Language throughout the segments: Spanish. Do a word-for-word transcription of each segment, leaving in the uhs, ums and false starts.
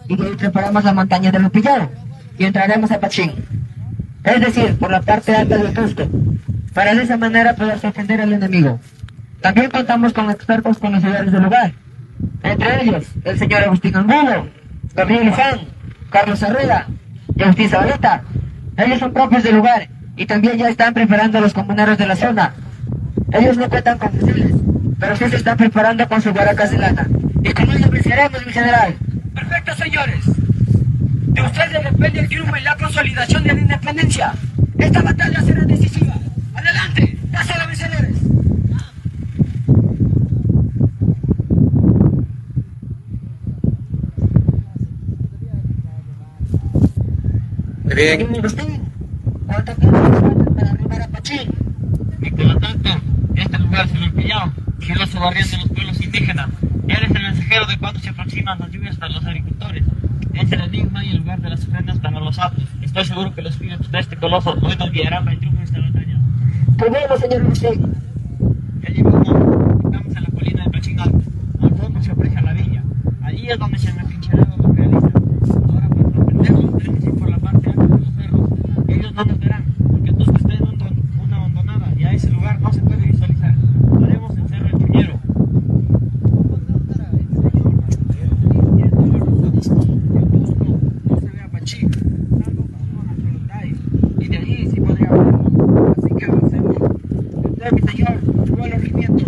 y de ahí preparamos la montaña de Lupillao y entraremos a Pachín, es decir, por la parte alta del Cusco, para de esa manera poder sorprender al enemigo. También contamos con expertos conocedores del lugar, entre ellos el señor Agustín Angulo, Gabriel Luján, Carlos Herrera y Agustín Zabaleta. Ellos son propios del lugar y también ya están preparando a los comuneros de la zona. Ellos no cuentan con fusiles, pero sí se están preparando con sus guaracas de lana. Y con ellos venceremos, mi general. Perfecto, señores. De ustedes depende el triunfo y la consolidación de la independencia. Esta batalla será decisiva. ¡Adelante! ¡Paso a los vencedores! Muy bien. ¿Cuánto tiempo nos falta para arribar a Pachín? Mi comandante, este lugar se lo he pillado, celoso barrial de los pueblos indígenas. Él es el mensajero de cuando se aproximan las lluvias para los agricultores. Es el enigma y el lugar de las ofrendas para los sapos. Estoy seguro que los espíritus de este coloso hoy nos guiarán para el triunfo de esta batalla. ¡Qué bueno, señor Agustín! Ya llegamos, estamos a la colina de Pachín Alto. Al fondo se aprecia la villa. Allí es donde se me pincharán los realistas. Ahora, para sorprenderlos, tenemos que ir por la parte alta de los cerros. Ellos no nos verán, porque el Cusco está en una hondonada y a ese lugar no se puede visualizar. Haremos el cerro del Piñero. Y de allí sí podría hablar. Así que avancemos. Entonces, mi señor, suba el regimiento.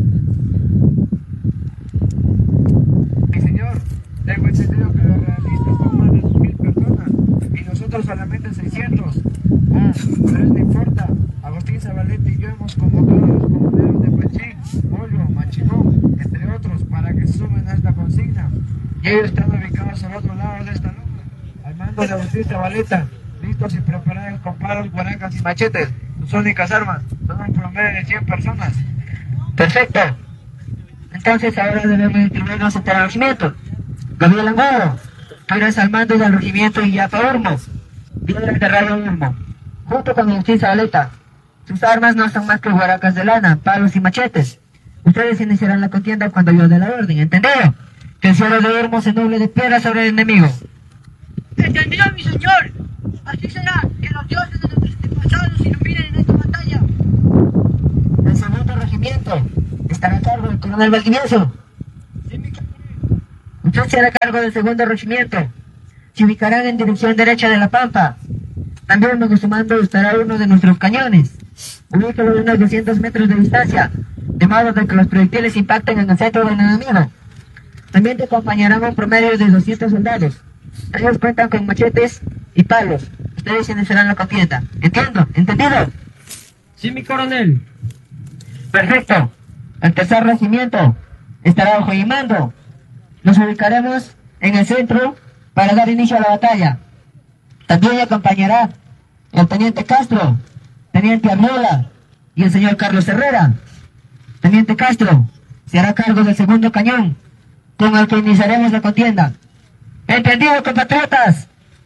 Mi señor, tengo entendido que los realistas son más de dos mil personas y nosotros solamente seiscientos. Ah, pero no importa. Agustín Zabaleta y yo hemos convocado a los comuneros de Pachín, Pollo, Machimón, entre otros, para que se sumen a esta consigna. Y ellos están ubicados al otro lado de esta loma, al mando de Agustín Zabaleta, listos y preparados con palos, guaracas y machetes. Sus únicas armas son un promedio de cien personas. Perfecto. Entonces ahora debemos inscribirnos en el regimiento. Gabriel Angulo, tú eres al mando del regimiento Illafa Urmo, líder de Radio Urmo, junto con Agustín Zabaleta. Sus armas no son más que guaracas de lana, palos y machetes. Ustedes iniciarán la contienda cuando yo dé la orden, ¿entendido? Que el cielo de Urmo se nuble de piedra sobre el enemigo. ¡Entendido, mi señor! Así será, que los dioses de nuestros antepasados iluminen en esta batalla. El segundo regimiento estará a cargo del coronel Valdivieso. Sí, mi Usted será a cargo del segundo regimiento. Se ubicarán en dirección derecha de la Pampa. También bajo su mando estará uno de nuestros cañones. Ubícalo a unos doscientos metros de distancia, de modo que los proyectiles impacten en el centro del enemigo. También te acompañarán un promedio de doscientos soldados. Ellos cuentan con machetes y palos. Ustedes iniciarán la contienda. ¿Entiendo? ¿Entendido? Sí, mi coronel. Perfecto. El tercer regimiento estará bajo mi mando. Nos ubicaremos en el centro para dar inicio a la batalla. También me acompañará el teniente Castro, teniente Arnola y el señor Carlos Herrera. Teniente Castro se hará cargo del segundo cañón, con el que iniciaremos la contienda. ¿Entendido, compatriotas?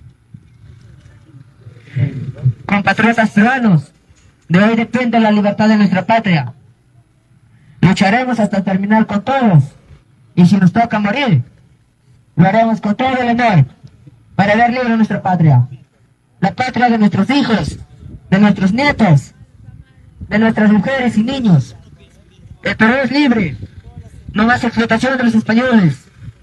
Compatriotas peruanos, de hoy depende la libertad de nuestra patria. Lucharemos hasta terminar con todos, y si nos toca morir, lo haremos con todo el honor, para ver libre nuestra patria. La patria de nuestros hijos, de nuestros nietos, de nuestras mujeres y niños. El Perú es libre, no más explotación de los españoles.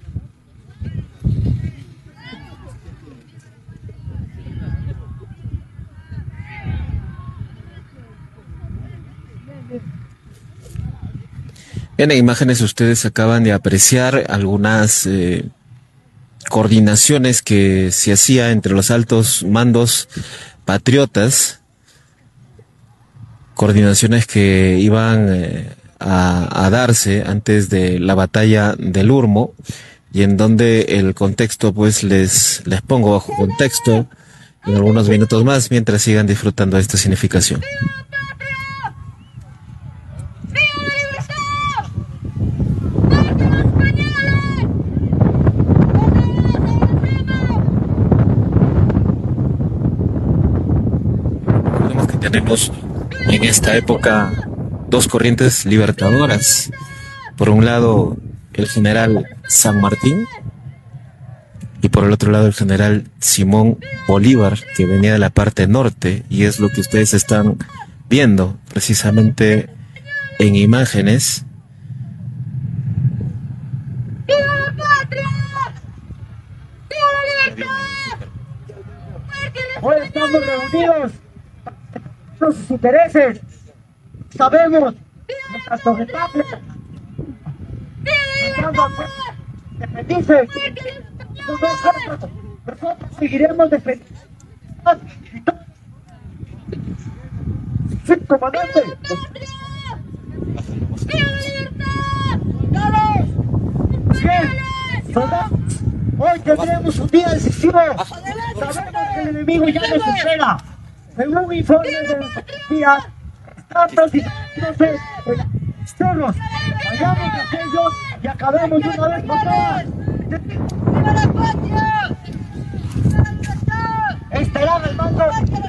En imágenes ustedes acaban de apreciar algunas eh, coordinaciones que se hacía entre los altos mandos patriotas, coordinaciones que iban eh, a, a darse antes de la batalla del Urmo, y en donde el contexto pues les, les pongo bajo contexto en algunos minutos más mientras sigan disfrutando de esta significación. Tenemos en esta época dos corrientes libertadoras. Por un lado, el general San Martín, y por el otro lado el general Simón Bolívar, que venía de la parte norte, y es lo que ustedes están viendo precisamente en imágenes. Hoy estamos reunidos por sus intereses. Sabemos nuestras objetivos. Se bendice. Nosotros seguiremos defendiendo. Sí, comandante. Bien, soldados, hoy tendremos un día decisivo. Sabemos que el enemigo ya nos espera. Según informes de la policía, están prostituyéndose en los cerros. Vayamos a aquellos y acabemos de una vez por todas. ¡Viva la patria! Estarán el mando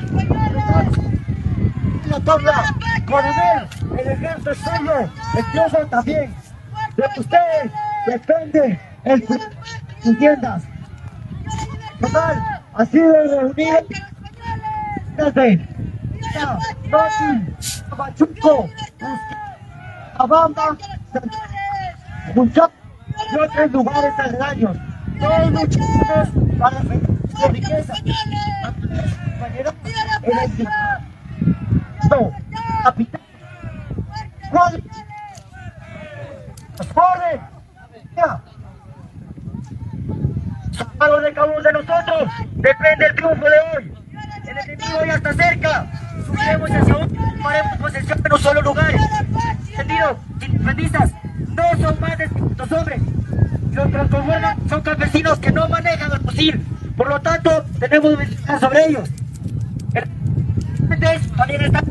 la tabla, coronel, el ejército es suyo, el Dios también. De ustedes depende el sus tiendas. Total, así de reunido desde Noti, Pachuco, Abamba, Junchap y otros lugares aledaños. Todos luchamos para defender su riqueza. Compañeros, el capitán, ¡corre! ¡Corre! ¡Ya! ¡Para los recaudos de nosotros! ¡Depende el triunfo de hoy! ¡El enemigo ya está cerca! ¡Subiremos hacia un... ¡Tomaremos posesión de un solo lugar! ¿Entendido? Independistas no son más de dos hombres. Los que los conforman son campesinos que no manejan el fusil. Por lo tanto, tenemos ventaja sobre ellos. El... también está...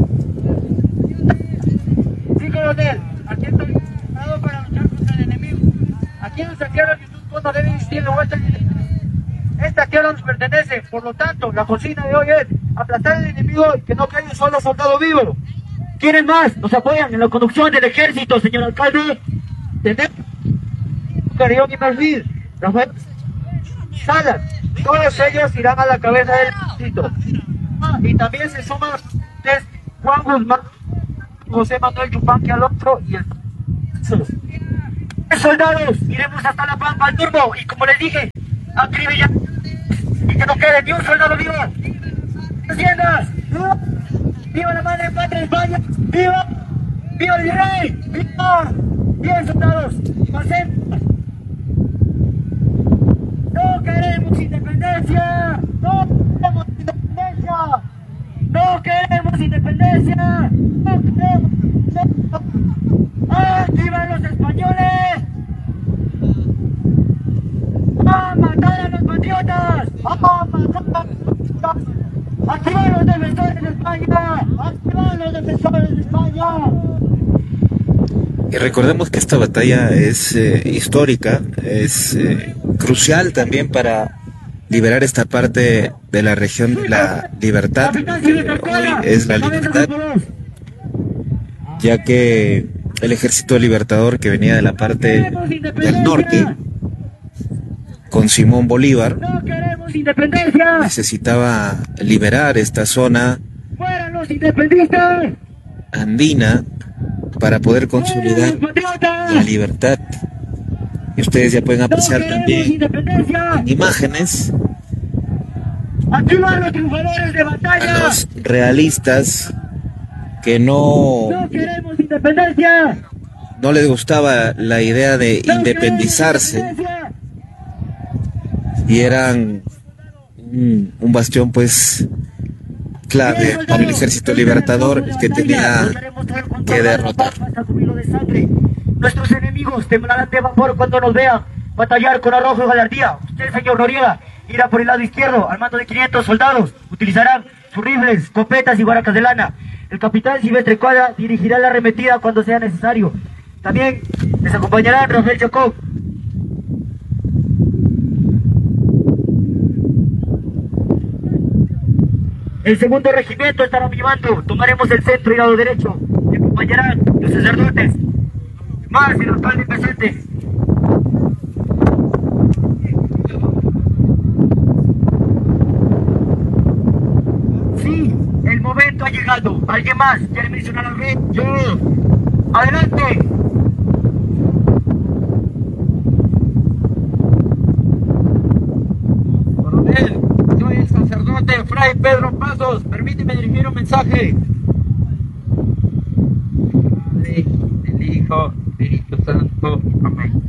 Sí, coronel, aquí estoy preparado para luchar contra el enemigo. Aquí en Santiago de YouTube no debe existir la vuelta. Esta tierra nos pertenece, por lo tanto, la consigna de hoy es aplastar al enemigo y que no caiga un solo soldado vivo. ¿Quiénes más nos apoyan en la conducción del ejército, señor alcalde? Tenemos Carrión y Marfil, Rafael Salas, todos ellos irán a la cabeza del ejército. Y también se suman Juan Guzmán, José Manuel Yupanqui Alonso y el soldados, iremos hasta la Pampa al turbo y como les dije, acribillar y que no quede ni un soldado vivo. ¡Haciendas! ¡Viva la madre patria de España! ¡Viva! ¡Viva el virrey! ¡Viva! ¡Bien, soldados! ¡Pasen! ¡No queremos independencia! ¡No queremos independencia! ¡No queremos independencia! ¡No queremos independencia! ¡Ah, vivan los españoles! ¡A matar a los patriotas! ¡A matar a los patriotas! ¡Activar los defensores de España! ¡Activar los defensores de España! Y recordemos que esta batalla es eh, histórica, es eh, crucial también para liberar esta parte de la región de la libertad, que hoy es la libertad, ya que el ejército libertador que venía de la parte del norte, con Simón Bolívar, necesitaba liberar esta zona andina para poder consolidar la libertad. Y ustedes ya pueden apreciar también en imágenes a los realistas que no, no les gustaba la idea de independizarse y eran un, un bastión pues clave para el ejército libertador que tenía que derrotar. Nuestros enemigos temblarán de vapor cuando nos vean batallar con arrojo y gallardía. Usted, señor Noriega, irá por el lado izquierdo al mando de quinientos soldados. Utilizarán sus rifles, escopetas y guaracas de lana. El capitán Silvestre Cuadra dirigirá la arremetida cuando sea necesario. También les acompañará Rafael Chacón. El segundo regimiento estará a mi mando. Tomaremos el centro y lado derecho. Me acompañarán los sacerdotes. Más el alcalde presente. llegando. ¿Alguien más quiere mencionar al rey? Yo. Adelante. Coronel, soy el sacerdote Fray Pedro Pasos. Permíteme dirigir un mensaje. Padre, el Hijo, Espíritu Santo. Amén.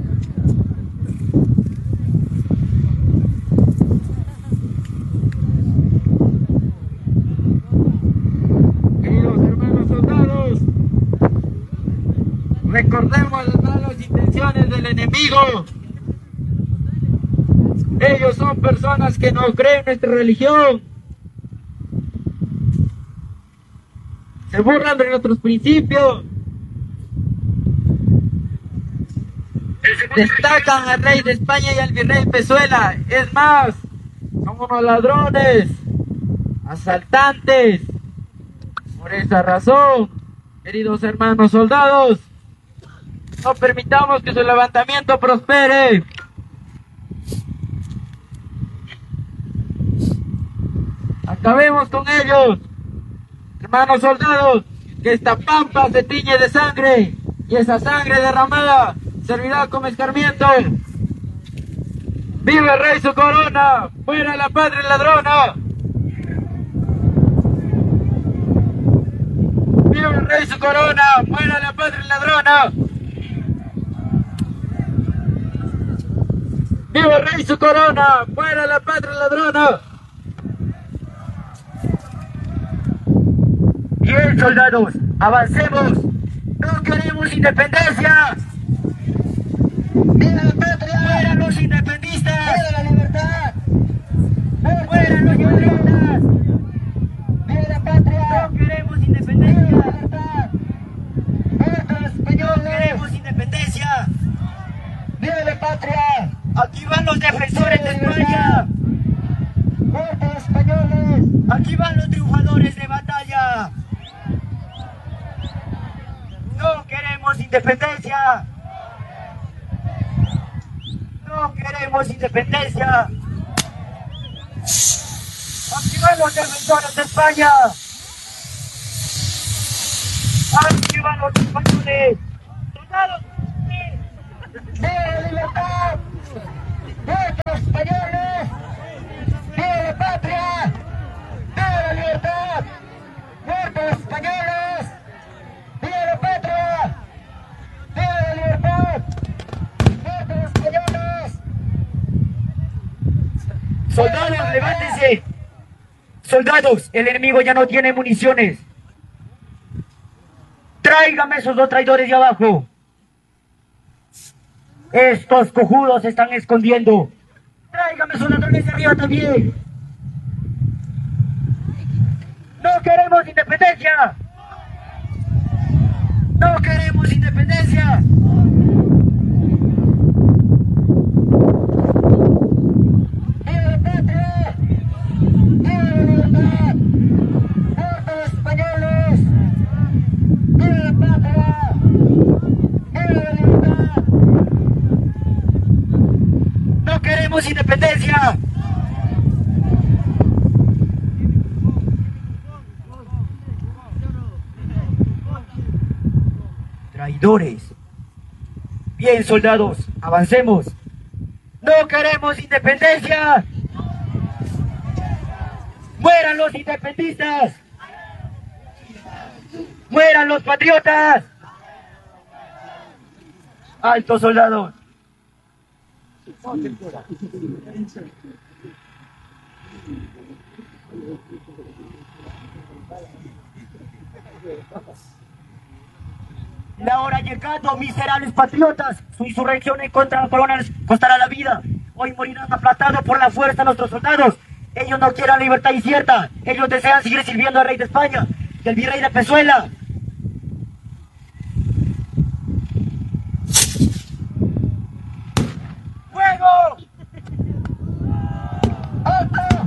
Recordemos las malas intenciones del enemigo. Ellos son personas que no creen en nuestra religión. Se burlan de nuestros principios. Destacan al rey de España y al virrey Pezuela. Es más, son unos ladrones, asaltantes. Por esa razón, queridos hermanos soldados, no permitamos que su levantamiento prospere. Acabemos con ellos. Hermanos soldados, que esta pampa se tiñe de sangre y esa sangre derramada servirá como escarmiento. ¡Viva el rey su corona! ¡Fuera la patria ladrona! ¡Viva el rey su corona! ¡Fuera la patria ladrona! ¡Viva el rey su corona! ¡Fuera la patria ladrona! Bien, soldados, avancemos. No queremos independencia. ¡Viva la patria! ¡Fuera los independistas! ¡Viva la libertad! ¡Fuera los patriotas! ¡Viva la patria! ¡No queremos independencia! ¡Viva la libertad! ¡Fuera los españoles! ¡No queremos independencia! ¡Viva la patria! ¡Aquí van los defensores de España! ¡Fuera los españoles! ¡Aquí van los triunfadores de batalla! ¡No queremos independencia! ¡No queremos independencia! ¡Aquí van los defensores de España! ¡Aquí van los españoles! ¡Soldados! ¡Viva la libertad! ¡Viva los españoles! ¡Viva la patria! ¡Viva la libertad! ¡Viva los españoles! ¡Viva la patria! ¡Viva la libertad! ¡Viva los españoles! ¡Soldados, levántense! ¡Soldados, el enemigo ya no tiene municiones! ¡Tráigame esos dos traidores de abajo! ¡Estos cojudos se están escondiendo! ¡Tráigame esos ladrones de arriba también! ¡No queremos independencia! ¡No queremos independencia! ¡Viva la patria! ¡Viva la libertad! ¡Viva los españoles! ¡Viva la patria! ¡Viva la libertad! ¡No queremos independencia! Traidores. Bien, soldados, avancemos. ¡No queremos independencia! ¡Mueran los independistas! ¡Mueran los patriotas! ¡Alto, soldados! La hora ha llegado, miserables patriotas. Su insurrección en contra de la corona les costará la vida. Hoy morirán aplastados por la fuerza nuestros soldados. Ellos no quieren libertad incierta. Ellos desean seguir sirviendo al rey de España y al virrey de Pezuela. ¡Fuego! ¡Alto!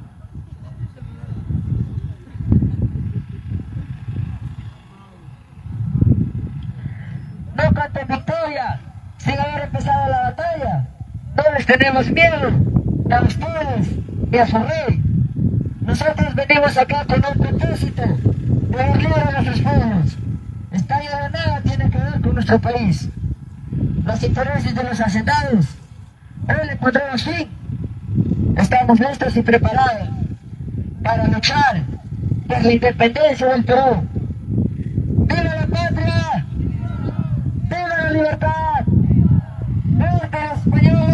No canten victoria, sin haber empezado la batalla. No les tenemos miedo a ustedes y a su rey. Nosotros venimos acá con un propósito de dar libre a nuestros pueblos. Estallido de nada tiene que ver con nuestro país. Los intereses de los hacendados. Hoy le pondremos fin. Estamos listos y preparados para luchar por la independencia del Perú. ¡Viva la patria! ¡Viva la libertad! ¡Viva el español!